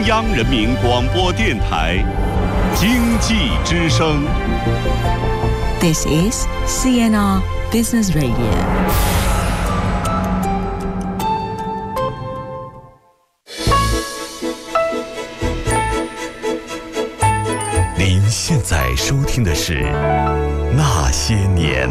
央人民广播电台经济之声。 This is CNR Business Radio。 您现在收听的是《那些年》。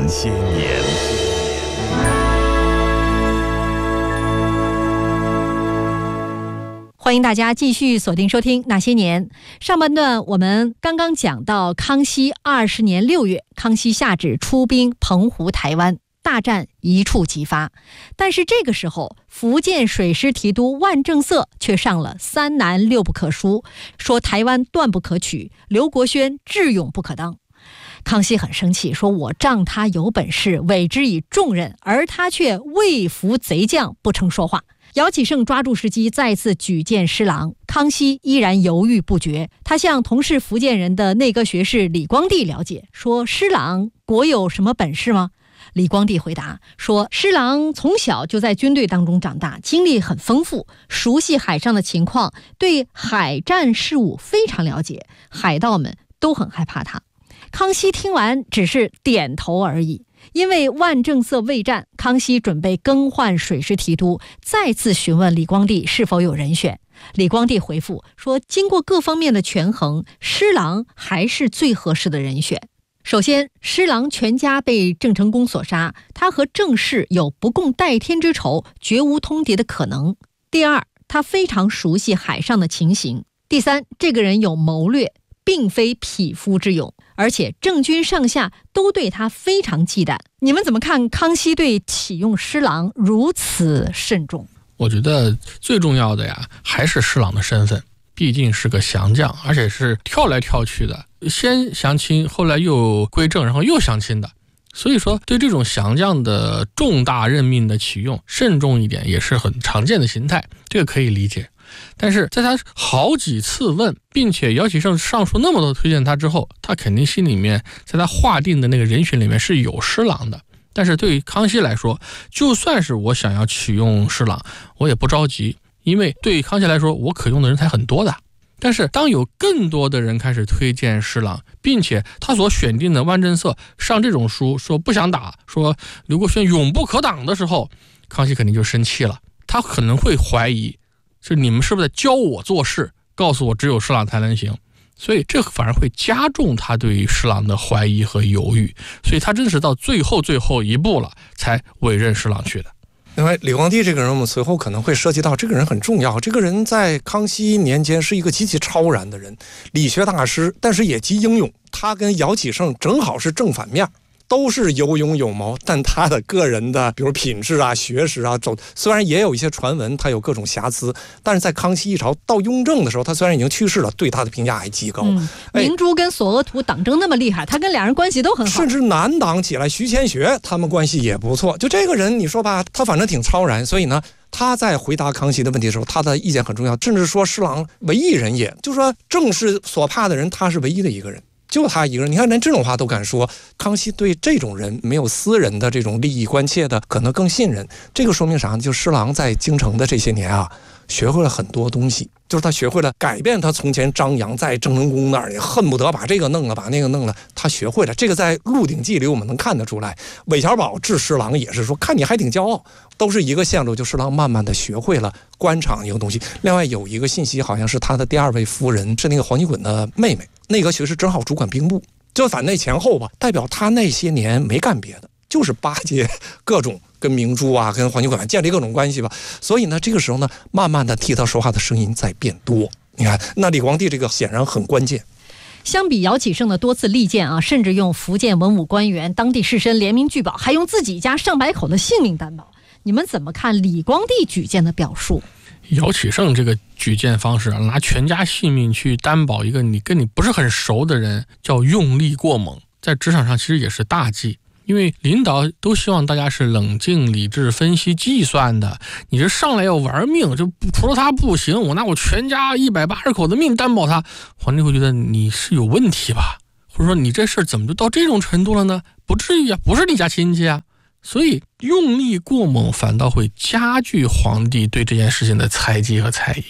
欢迎大家继续锁定收听《那些年》。上半段我们刚刚讲到康熙20年6月，康熙下旨出兵澎湖、台湾，大战一触即发。但是这个时候，福建水师提督万正色却上了3难6不可书，说台湾断不可取，刘国轩智勇不可当。康熙很生气，说我仗他有本事，委之以重任，而他却畏服贼将，不成说话。姚启圣抓住时机，再次举荐施琅。康熙依然犹豫不决，他向同是福建人的内阁学士李光地了解，说施琅国有什么本事吗？李光地回答说，施琅从小就在军队当中长大，经历很丰富，熟悉海上的情况，对海战事务非常了解，海盗们都很害怕他。康熙听完只是点头而已。因为万正色未战，康熙准备更换水师提督，再次询问李光地是否有人选。李光地回复说，经过各方面的权衡，施琅还是最合适的人选。首先，施琅全家被郑成功所杀，他和郑氏有不共戴天之仇，绝无通敌的可能。第二，他非常熟悉海上的情形。第三，这个人有谋略，并非匹夫之勇，而且郑军上下都对他非常忌惮。你们怎么看康熙对启用施琅如此慎重？ 我觉得最重要的呀，还是施琅的身份，毕竟是个降将，而且是跳来跳去的，先降亲，后来又归正，然后又降亲的。所以说对这种降将的重大任命的启用，慎重一点也是很常见的形态，这个可以理解。但是在他好几次问，并且姚启圣上述那么多推荐他之后，他肯定心里面在他划定的那个人选里面是有施琅的。但是对于康熙来说，就算是我想要启用施琅，我也不着急，因为对于康熙来说，我可用的人才很多的。但是当有更多的人开始推荐施琅，并且他所选定的万正色上这种书，说不想打，说刘国轩永不可挡的时候，康熙肯定就生气了。他可能会怀疑，是你们是不是在教我做事，告诉我只有施琅才能行。所以这反而会加重他对于施琅的怀疑和犹豫，所以他真的是到最后一步了才委任施琅去的。 另外，李光地这个人，我们随后可能会涉及到，这个人很重要。这个人在康熙年间是一个极其超然的人，理学大师，但是也极英勇。他跟姚启圣正好是正反面，都是有勇有谋，但他的个人的比如品质啊、学识啊，虽然也有一些传闻他有各种瑕疵，但是在康熙一朝到雍正的时候，他虽然已经去世了，对他的评价还极高。 明珠跟索额图党争那么厉害，他跟两人关系都很好， 甚至南党起来徐乾学他们关系也不错。就这个人你说吧，他反正挺超然，所以呢他在回答康熙的问题的时候，他的意见很重要，甚至说施琅唯一人也，就说正是所怕的人，他是唯一的一个人，就他一个人。你看连这种话都敢说，康熙对这种人没有私人的这种利益关切的可能更信任。这个说明啥呢？就施琅在京城的这些年啊，学会了很多东西，就是他学会了改变他从前张扬在郑成功那儿恨不得把这个弄了把那个弄了，他学会了。这个在《鹿鼎记》里我们能看得出来。韦小宝治施琅也是说，看你还挺骄傲，都是一个线路，就施琅慢慢的学会了官场一个东西。另外有一个信息，好像是他的第二位夫人是那个黄金衮的妹妹，内阁学士正好主管兵部，就反内前后吧，代表他那些年没干别的，就是巴结各种跟明珠啊、跟黄金衮建立各种关系吧。所以呢，这个时候呢，慢慢的替他说话的声音在变多。你看，那李光地这个显然很关键。 相比姚启圣的多次力荐啊，甚至用福建文武官员、当地士绅联名拒保，还用自己家上百口的性命担保，你们怎么看李光地举荐的表述？ 姚启圣这个举荐方式，拿全家性命去担保一个你跟你不是很熟的人，叫用力过猛，在职场上其实也是大忌。因为领导都希望大家是冷静、理智、分析、计算的，你这上来要玩命，就除了他不行，我拿我全家180口的命担保他，皇帝会觉得你是有问题吧，或者说你这事儿怎么就到这种程度了呢？不至于啊，不是你家亲戚啊。所以用力过猛反倒会加剧皇帝对这件事情的猜忌和猜疑。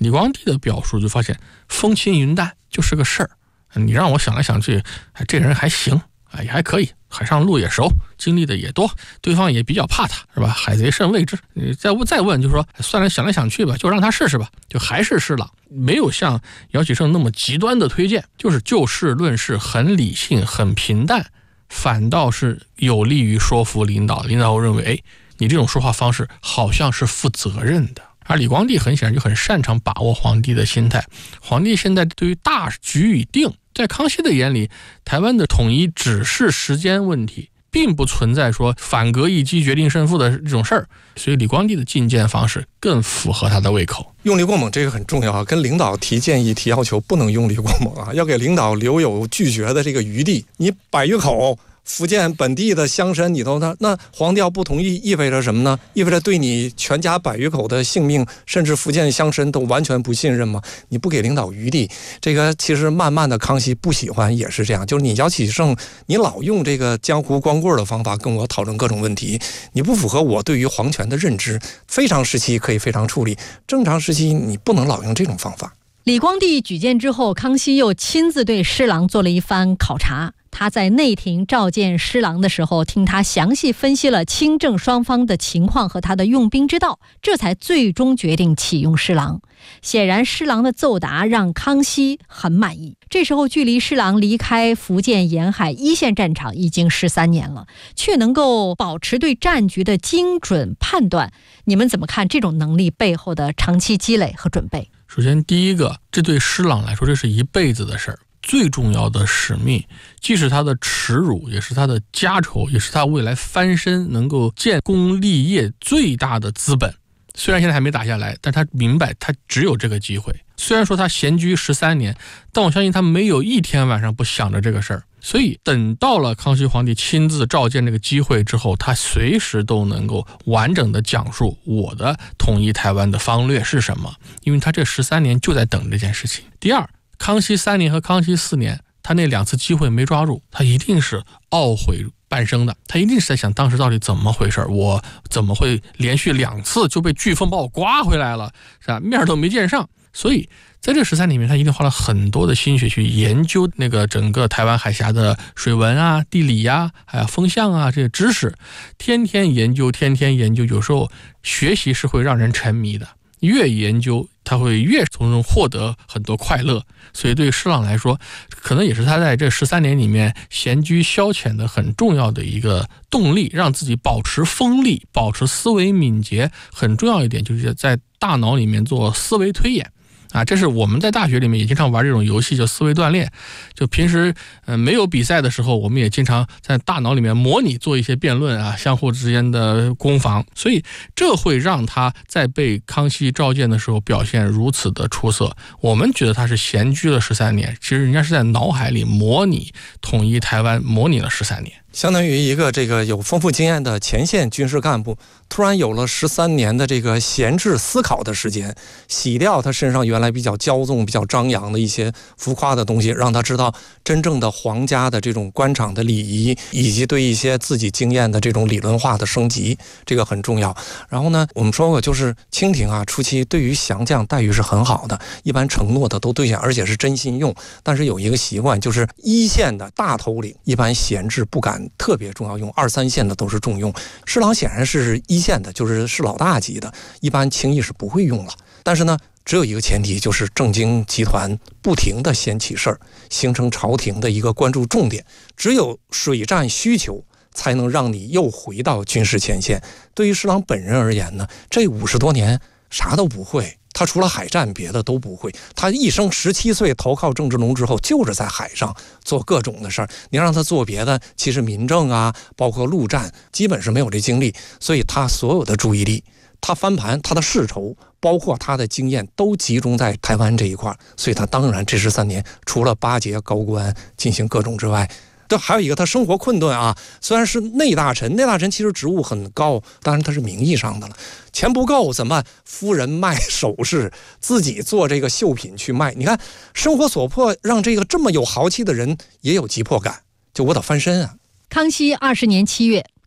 李光地的表述就发现风轻云淡就是个事儿，你让我想来想去，这人还行，也还可以，海上路也熟，经历的也多，对方也比较怕他，是吧？海贼甚未知。你再问，就说算了，想来想去吧，就让他试试吧，就还是施琅，没有像姚启圣那么极端的推荐，就是就事论事，很理性，很平淡，反倒是有利于说服领导。领导认为，你这种说话方式好像是负责任的。而李光地很显然就很擅长把握皇帝的心态，皇帝现在对于大局已定，在康熙的眼里，台湾的统一只是时间问题，并不存在说反戈一击决定胜负的这种事儿，所以李光地的进谏方式更符合他的胃口。 用力过猛这个很重要啊，跟领导提建议提要求不能用力过猛啊，要给领导留有拒绝的这个余地。你百余口福建本地的乡绅里头呢，那皇帝要不同意，意味着什么呢？意味着对你全家百余口的性命，甚至福建乡绅都完全不信任吗？你不给领导余地，这个其实慢慢的康熙不喜欢也是这样，就是你姚启圣，你老用这个江湖光棍的方法跟我讨论各种问题，你不符合我对于皇权的认知。非常时期可以非常处理，正常时期你不能老用这种方法。 李光地举荐之后，康熙又亲自对施琅做了一番考察。他在内廷召见施琅的时候，听他详细分析了清正双方的情况和他的用兵之道，这才最终决定启用施琅。显然施琅的奏答让康熙很满意。这时候距离施琅离开福建沿海一线战场已经13年了，却能够保持对战局的精准判断。你们怎么看这种能力背后的长期积累和准备？ 首先第一个，这对施琅来说这是一辈子的事儿，最重要的使命，既是他的耻辱，也是他的家仇，也是他未来翻身能够建功立业最大的资本。虽然现在还没打下来，但他明白他只有这个机会。虽然说他闲居13年，但我相信他没有一天晚上不想着这个事儿。所以等到了康熙皇帝亲自召见这个机会之后，他随时都能够完整的讲述我的统一台湾的方略是什么，因为他这13年就在等这件事情。第二，康熙3年和康熙4年，他那2次机会没抓住，他一定是懊悔半生的，他一定是在想当时到底怎么回事，我怎么会连续2次就被飓风把我刮回来了，是吧？面都没见上。所以在这13年里面，他一定花了很多的心血去研究那个整个台湾海峡的水文啊、地理啊、还有风向啊这些知识，天天研究，有时候学习是会让人沉迷的，越研究他会越从中获得很多快乐。所以对施琅来说，可能也是他在这13年里面闲居消遣的很重要的一个动力，让自己保持锋利，保持思维敏捷。很重要一点就是在大脑里面做思维推演啊，这是我们在大学里面也经常玩这种游戏，叫思维锻炼。就平时没有比赛的时候，我们也经常在大脑里面模拟做一些辩论啊，相互之间的攻防，所以这会让他在被康熙召见的时候表现如此的出色。我们觉得他是闲居了13年，其实人家是在脑海里模拟统一台湾，模拟了13年。 相当于一个这个有丰富经验的前线军事干部，突然有了13年的这个闲置思考的时间，洗掉他身上原来比较骄纵、比较张扬的一些浮夸的东西，让他知道真正的皇家的这种官场的礼仪，以及对一些自己经验的这种理论化的升级，这个很重要。然后呢，我们说过，就是清廷啊初期对于降将待遇是很好的，一般承诺的都兑现，而且是真心用。但是有一个习惯，就是一线的大头领一般闲置不敢特别重要用，2、3线的都是重用。施琅显然是一线的，就是老大级的，一般轻易是不会用了。但是呢，只有一个前提，就是正经集团不停地掀起事儿，形成朝廷的一个关注重点。只有水战需求，才能让你又回到军事前线。对于施琅本人而言呢，这50多年啥都不会。他除了海战别的都不会，他一生17岁投靠郑芝龙之后，就是在海上做各种的事儿。你让他做别的，其实民政啊，包括陆战，基本是没有这精力。所以他所有的注意力，他翻盘，他的世仇，包括他的经验，都集中在台湾这一块。所以他当然这13年，除了巴结高官进行各种之外，还有一个他生活困顿啊，虽然是内大臣其实职务很高，当然他是名义上的了，钱不够怎么夫人卖首饰，自己做这个绣品去卖。你看生活所迫，让这个这么有豪气的人也有急迫感，就我得翻身啊。 康熙20年7月，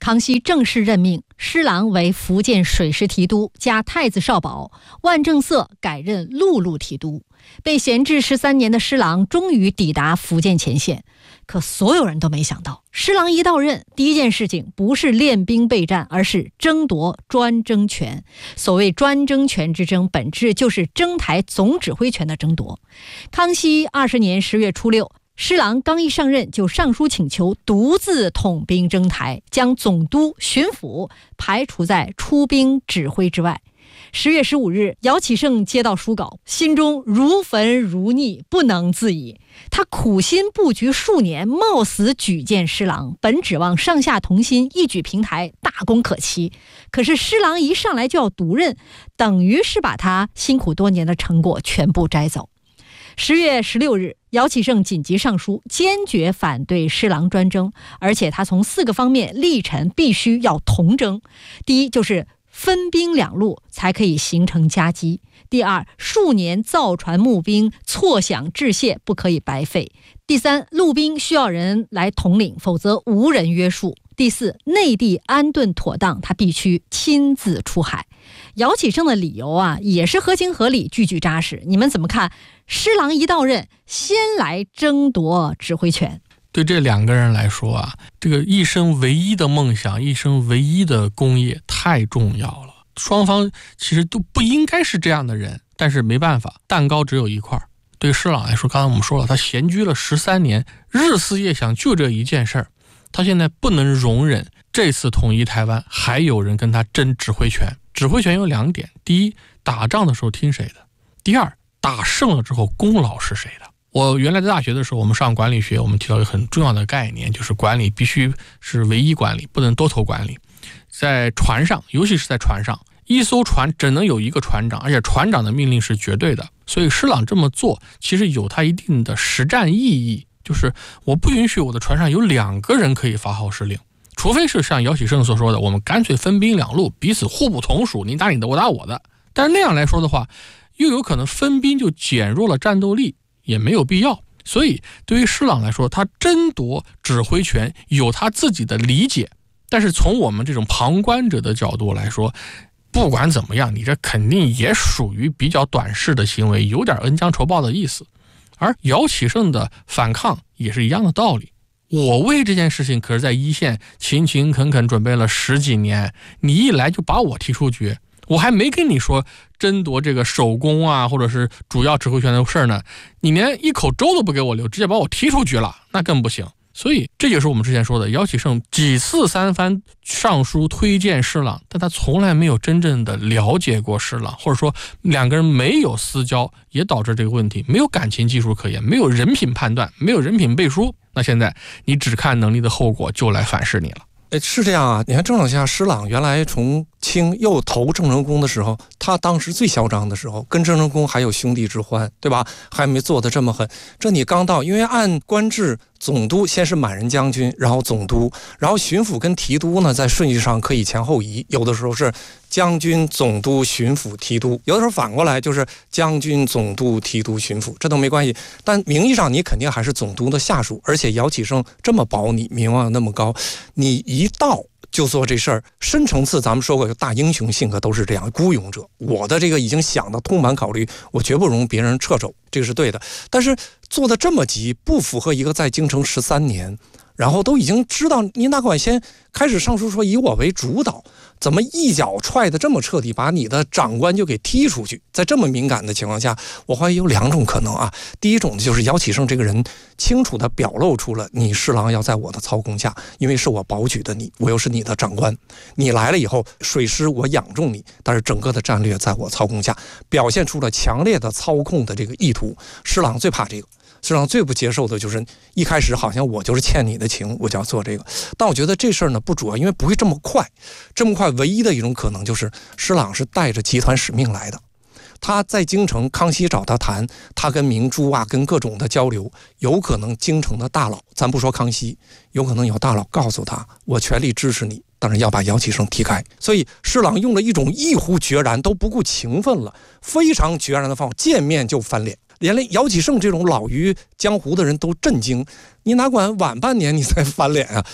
康熙正式任命施琅为福建水师提督加太子少保，万正色改任陆路提督。被闲置13年的施琅终于抵达福建前线，可所有人都没想到，施琅一到任，第一件事情不是练兵备战，而是争夺专政权。所谓专政权之争，本质就是征台总指挥权的争夺。康熙20年10月初6，施琅刚一上任就上书请求独自统兵征台，将总督、巡抚排除在出兵指挥之外。10月15日，姚启圣接到书稿，心中如焚如逆，不能自已。他苦心布局数年，冒死举荐施琅，本指望上下同心，一举平台，大功可期。可是施琅一上来就要独任，等于是把他辛苦多年的成果全部摘走。10月16日，姚启圣紧急上书，坚决反对施琅专征，而且他从4个方面力陈必须要同征。第一，就是分兵两路才可以形成夹击。第二，数年造船募兵，错饷致谢不可以白费。第三，陆兵需要人来统领，否则无人约束。第四，内地安顿妥当，他必须亲自出海。姚启圣的理由也是合情合理，句句扎实。你们怎么看？施琅一到任，先来争夺指挥权。 对这2个人来说这个一生唯一的梦想，一生唯一的功业太重要了。双方其实都不应该是这样的人，但是没办法，蛋糕只有一块。对施琅来说，刚才我们说了，他闲居了13年，日思夜想就这一件事儿。他现在不能容忍这次统一台湾还有人跟他争指挥权。指挥权有2点：第一，打仗的时候听谁的；第二，打胜了之后功劳是谁的。我原来在大学的时候，我们上管理学，我们提到一个很重要的概念，就是管理必须是唯一管理，不能多头管理。在船上，尤其是在船上，一艘船只能有一个船长，而且船长的命令是绝对的。所以施琅这么做其实有他一定的实战意义，就是我不允许我的船上有2个人可以发号施令，除非是像姚启圣所说的，我们干脆分兵两路，彼此互不统属，你打你的，我打我的。但是那样来说的话，又有可能分兵就减弱了战斗力，也没有必要。所以对于施琅来说，他争夺指挥权有他自己的理解，但是从我们这种旁观者的角度来说，不管怎么样，你这肯定也属于比较短视的行为，有点恩将仇报的意思。而姚启圣的反抗也是一样的道理，我为这件事情可是在一线勤勤恳恳准备了10几年，你一来就把我踢出局，我还没跟你说争夺这个首功或者是主要指挥权的事儿呢，你连一口粥都不给我留，直接把我踢出局了，那更不行。所以这就是我们之前说的，姚启圣几次3番上书推荐施琅，但他从来没有真正的了解过施琅，或者说2个人没有私交，也导致这个问题，没有感情技术可言，没有人品判断，没有人品背书。那现在你只看能力的后果就来反噬你了。 是这样你看郑手下施琅原来从清又投郑成功的时候，他当时最嚣张的时候，跟郑成功还有兄弟之欢，对吧？还没做得这么狠。这你刚到，因为按官制，总督先是满人将军，然后总督，然后巡抚跟提督呢，在顺序上可以前后移，有的时候是将军、总督、巡抚、提督，有的时候反过来就是将军、总督、提督、巡抚，这都没关系。但名义上你肯定还是总督的下属，而且姚启圣这么保你，名望那么高，你一到就做这事儿，深层次咱们说过，大英雄性格都是这样，孤勇者。我的这个已经想的通盘考虑，我绝不容别人掣手，这个是对的。但是做的这么急，不符合一个在京城13年，然后都已经知道您哪管先开始上书说以我为主导，怎么一脚踹得这么彻底，把你的长官就给踢出去？在这么敏感的情况下，我怀疑有2种可能第一种就是姚启圣这个人清楚地表露出了你施琅要在我的操控下，因为是我保举的你，我又是你的长官，你来了以后水师我仰重你，但是整个的战略在我操控下，表现出了强烈的操控的这个意图。施琅最怕这个，施琅最不接受的就是一开始好像我就是欠你的情，我就要做这个。但我觉得这事儿呢不主要，因为不会这么快，唯一的一种可能就是施琅是带着集团使命来的。他在京城，康熙找他谈，他跟明珠跟各种的交流，有可能京城的大佬，咱不说康熙，有可能有大佬告诉他，我全力支持你，当然要把姚启圣踢开。所以施琅用了一种异乎决然，都不顾情分了，非常决然的方法，见面就翻脸。连姚启圣这种老于江湖的人都震惊，你哪管晚半年你才翻脸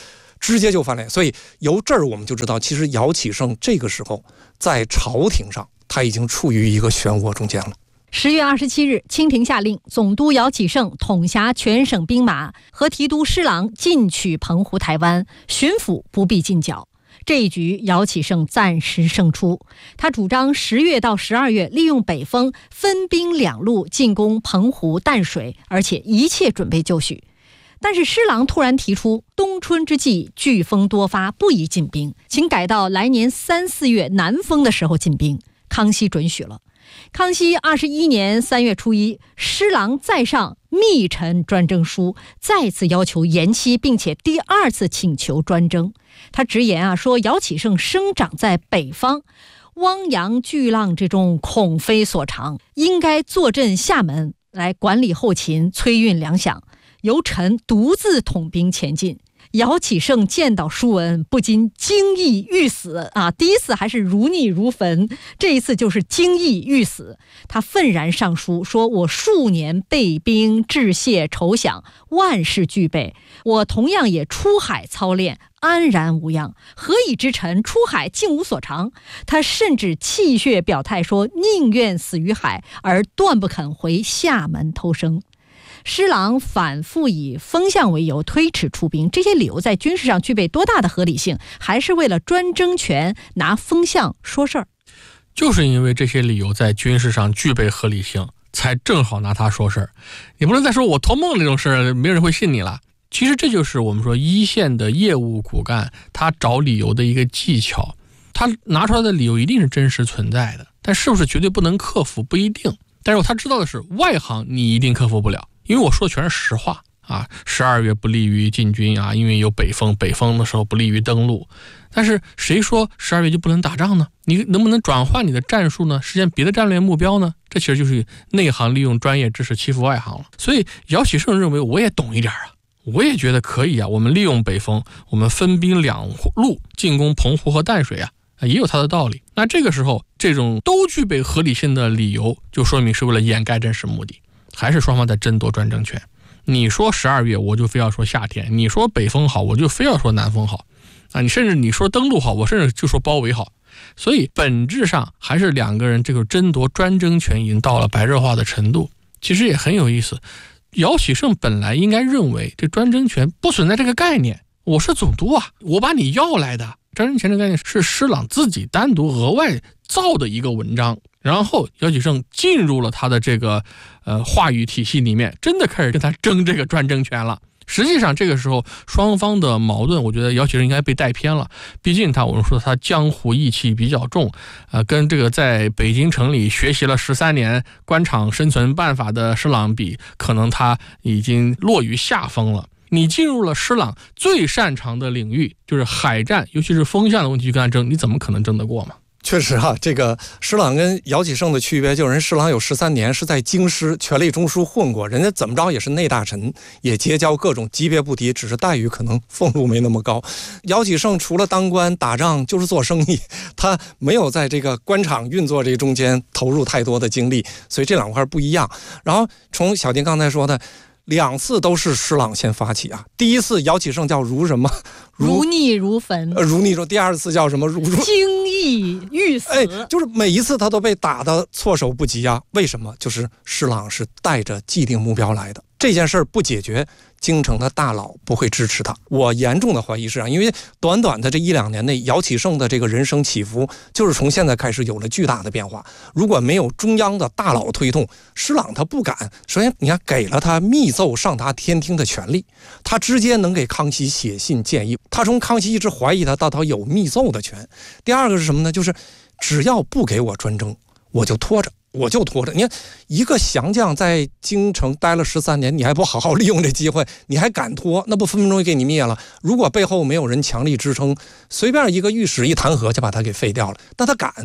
直接就翻脸。所以由这儿我们就知道，其实姚启圣这个时候在朝廷上他已经处于一个漩涡中间了。 10月27日，清廷下令，总督姚启圣统辖全省兵马和提督施琅进取澎湖、台湾，巡抚不必进剿。这一局姚启圣暂时胜出，他主张10月到12月利用北风分兵两路进攻澎湖、淡水，而且一切准备就绪。但是施琅突然提出，冬春之际飓风多发，不宜进兵，请改到来年3、4月南风的时候进兵。康熙准许了。康熙21年3月初1，施琅再上密陈专征书，再次要求延期，并且第2次请求专征。他直言说姚启圣生长在北方，汪洋巨浪之中，恐非所长，应该坐镇厦门来管理后勤，催运粮饷，由臣独自统兵前进。姚启圣见到书文，不禁惊异欲死第一次还是如逆如焚，这一次就是惊异欲死。他愤然上书说，我数年备兵，致谢筹饷，万事俱备，我同样也出海操练，安然无恙，何以知臣出海竟无所长？他甚至气血表态说，宁愿死于海，而断不肯回厦门偷生。施琅反复以风向为由推迟出兵，这些理由在军事上具备多大的合理性？还是为了专政权拿风向说事儿？ 就是因为这些理由在军事上具备合理性，才正好拿它说事儿。你不能再说我托梦那种事儿，没人会信你了。其实这就是我们说一线的业务骨干他找理由的一个技巧，他拿出来的理由一定是真实存在的，但是不是绝对不能克服不一定。但是他知道的是，外行你一定克服不了，因为我说的全是实话12月不利于进军因为有北风，北风的时候不利于登陆。但是谁说12月就不能打仗呢？你能不能转换你的战术呢？实现别的战略目标呢？这其实就是内行利用专业知识欺负外行了。所以姚启圣认为我也懂一点我也觉得可以我们利用北风，我们分兵两路进攻澎湖和淡水也有它的道理。那这个时候这种都具备合理性的理由，就说明是为了掩盖真实目的，还是双方在争夺专政权。你说12月，我就非要说夏天；你说北风好，我就非要说南风好你甚至你说登陆好，我甚至就说包围好。所以本质上还是两个人这个争夺专政权已经到了白热化的程度。其实也很有意思，姚启圣本来应该认为这专政权不存在这个概念，我是总督我把你要来的。专政权这个概念是施琅自己单独额外造的一个文章，然后姚启圣进入了他的这个话语体系里面，真的开始跟他争这个专政权了。实际上这个时候双方的矛盾，我觉得姚启圣应该被带偏了。毕竟我们说他江湖义气比较重跟这个在北京城里学习了13年官场生存办法的施琅比，可能他已经落于下风了。你进入了施琅最擅长的领域，就是海战，尤其是风向的问题去跟他争，你怎么可能争得过嘛？ 确实这个施琅跟姚启圣的区别，就是人施琅有13年是在京师权力中枢混过，人家怎么着也是内大臣，也结交各种，级别不低，只是待遇可能俸禄没那么高。姚启圣除了当官打仗就是做生意，他没有在这个官场运作这中间投入太多的精力，所以这两块不一样。然后从小丁刚才说的2次都是施琅先发起第一次姚启圣叫如什么？ 如逆如焚。 如逆如。第2次叫什么？ 惊异欲死。 就是每一次他都被打得措手不及为什么？就是施琅是带着既定目标来的，这件事不解决，京城的大佬不会支持他。我严重的怀疑是因为短短的这1、2年内，姚启圣的这个人生起伏，就是从现在开始有了巨大的变化。如果没有中央的大佬推动，施琅他不敢。首先，你看给了他密奏上达天听的权利，他直接能给康熙写信建议。他从康熙一直怀疑他，到他有密奏的权。第二个是什么呢？就是只要不给我专征，我就拖着。你看，一个降将在京城待了13年，你还不好好利用这机会，你还敢拖，那不分分钟就给你灭了。如果背后没有人强力支撑，随便一个御史一弹劾就把他给废掉了。但他敢，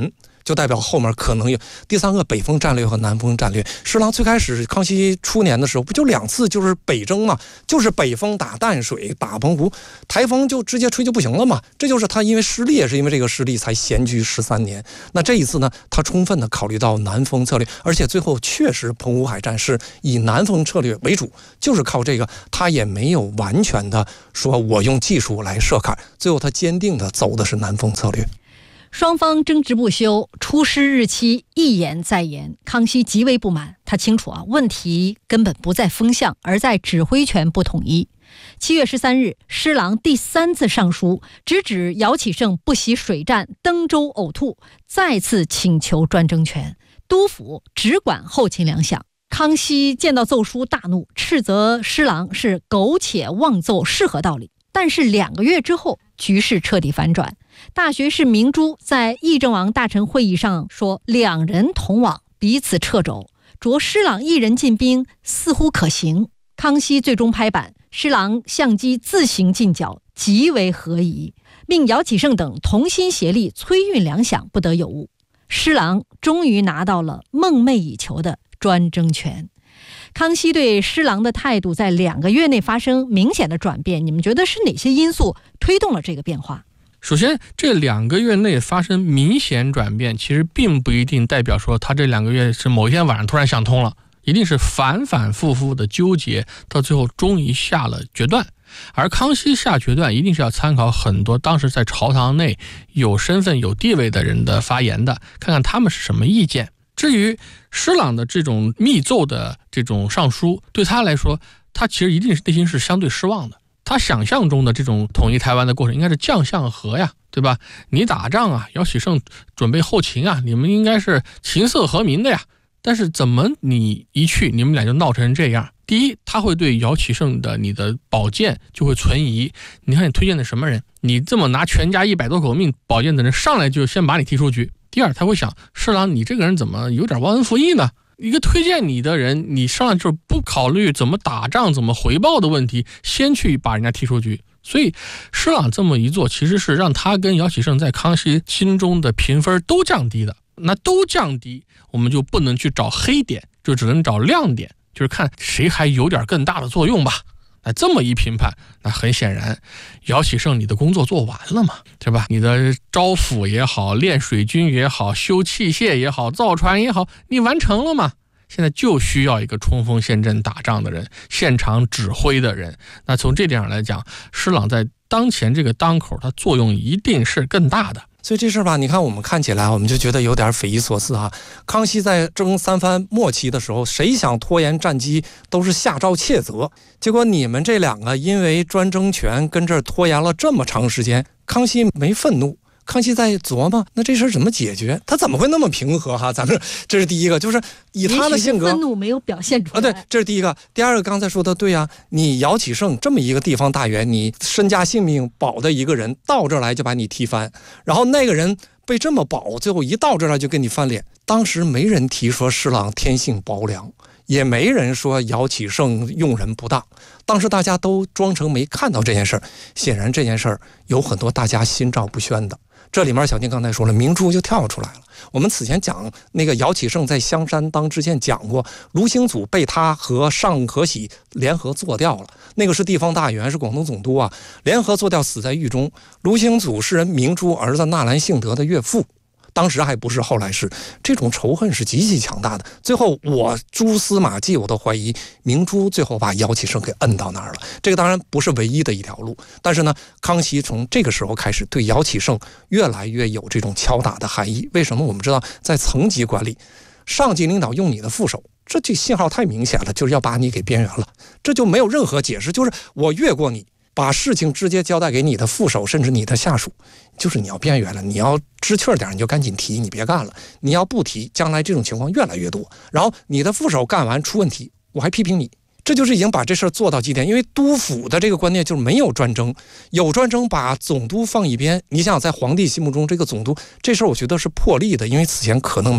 就代表后面可能有第三个北风战略和南风战略。施琅最开始康熙初年的时候，不就2次就是北征嘛，就是北风打淡水打澎湖，台风就直接吹就不行了嘛。这就是他因为失利，也是因为这个失利才闲居13年。那这一次呢，他充分的考虑到南风策略，而且最后确实澎湖海战是以南风策略为主，就是靠这个，他也没有完全的说我用技术来设坎，最后他坚定的走的是南风策略。 双方争执不休，出师日期一延再延，康熙极为不满。他清楚问题根本不在风向，而在指挥权不统一。7月13日，施琅第3次上书，直指姚启圣不惜水战登州呕吐，再次请求专政权，督府只管后勤粮饷。康熙见到奏书大怒，斥责施琅是苟且妄奏，是何道理？但是2个月之后，局势彻底反转。大学士明珠在议政王大臣会议上说，2人同往，彼此掣肘，着施琅一人进兵似乎可行。康熙最终拍板，施琅相机自行进剿，极为合宜，命姚启圣等同心协力催运粮饷，不得有误。施琅终于拿到了梦寐以求的专政权。康熙对施琅的态度在2个月内发生明显的转变，你们觉得是哪些因素推动了这个变化？ 首先，这2个月内发生明显转变，其实并不一定代表说他这2个月是某一天晚上突然想通了，一定是反反复复的纠结，到最后终于下了决断。而康熙下决断一定是要参考很多当时在朝堂内有身份有地位的人的发言的，看看他们是什么意见。至于施琅的这种密奏的这种上书，对他来说，他其实一定是内心是相对失望的。他想象中的这种统一台湾的过程应该是将相和呀，对吧？你打仗啊，姚启圣准备后勤啊，你们应该是琴瑟和鸣的呀。但是怎么你一去，你们俩就闹成这样？第一，他会对姚启圣的你的保荐就会存疑。你看你推荐的什么人？你这么拿全家100多口命保荐的人，上来就先把你踢出局。第二，他会想，施琅你这个人怎么有点忘恩负义呢？一个推荐你的人，你上来就是不考虑怎么打仗怎么回报的问题，先去把人家踢出局。所以施琅这么一做，其实是让他跟姚启圣在康熙心中的评分都降低的。那都降低，我们就不能去找黑点，就只能找亮点，就是看谁还有点更大的作用吧。那这么一评判，那很显然姚启圣你的工作做完了嘛，对吧？你的招抚也好，练水军也好，修器械也好，造船也好，你完成了嘛。现在就需要一个冲锋陷阵打仗的人，现场指挥的人。那从这点上来讲，施琅在当前这个当口，它作用一定是更大的。 所以这事儿吧，你看我们看起来我们就觉得有点匪夷所思啊。康熙在征三藩末期的时候，谁想拖延战机都是下诏窃责，结果你们这2个因为专政权跟这儿拖延了这么长时间，康熙没愤怒。康熙在琢磨，那这事儿怎么解决？他怎么会那么平和哈？咱们这是第一个，就是以他的性格， 愤怒没有表现出来。 对，这是第一个。第二个，刚才说的对啊，你姚启圣这么一个地方大员，你身家性命保的一个人，到这儿来就把你踢翻，然后那个人被这么保，最后一到这儿来就跟你翻脸。当时没人提说施琅天性薄凉，也没人说姚启圣用人不当，当时大家都装成没看到这件事儿。显然这件事儿有很多大家心照不宣的。这里面小丁刚才说了，明珠就跳出来了。我们此前讲那个姚启圣在香山当知县讲过，卢兴祖被他和尚可喜联合做掉了，那个是地方大员，是广东总督啊，联合做掉死在狱中。卢兴祖是人明珠儿子纳兰性德的岳父，当时还不是，后来是。这种仇恨是极其强大的。最后我蛛丝马迹我都怀疑明珠最后把姚启圣给摁到那儿了。这个当然不是唯一的一条路，但是呢，康熙从这个时候开始对姚启圣越来越有这种敲打的含义。为什么？我们知道在层级管理，上级领导用你的副手，这信号太明显了，就是要把你给边缘了，这就没有任何解释，就是我越过你，把事情直接交代给你的副手，甚至你的下属，就是你要边缘了，你要知趣点你就赶紧提，你别干了，你要不提，将来这种情况越来越多。然后你的副手干完出问题，我还批评你，这就是已经把这事儿做到极点。因为督府的这个观念就是没有专政，有专政把总督放一边。你想想，在皇帝心目中，这个总督这事儿我觉得是破例的，因为此前可能没有。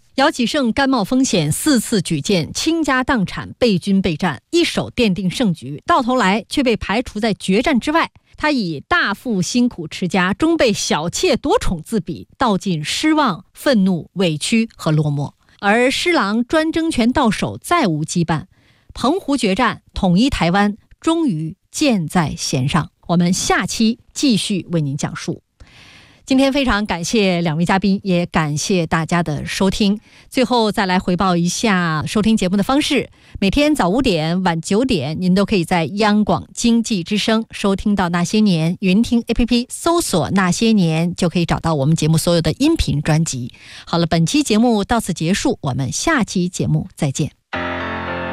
姚启圣甘冒风险4次举荐，倾家荡产备军备战，一手奠定胜局，到头来却被排除在决战之外。他以大父辛苦持家，终被小妾夺宠自比，道尽失望、愤怒、委屈和落寞。而施琅专政权到手，再无羁绊，澎湖决战统一台湾终于箭在弦上。我们下期继续为您讲述。今天非常感谢两位嘉宾，也感谢大家的收听。最后再来回报一下收听节目的方式，每天早5点晚9点您都可以在央广经济之声收听到那些年，云听 APP 搜索那些年就可以找到我们节目所有的音频专辑。好了，本期节目到此结束，我们下期节目再见。